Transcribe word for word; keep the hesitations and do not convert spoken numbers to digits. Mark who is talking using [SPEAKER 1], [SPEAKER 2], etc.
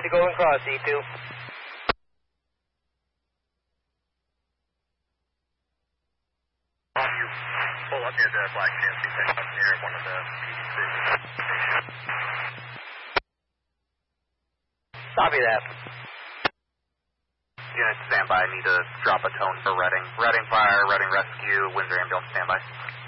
[SPEAKER 1] to go across, E two.
[SPEAKER 2] You pull up near the Black Chance, pick up near one of the P D cruisers.
[SPEAKER 1] Copy that.
[SPEAKER 2] Unit standby, need to drop a tone for Reading. Reading fire, Reading rescue, Windsor ambulance standby.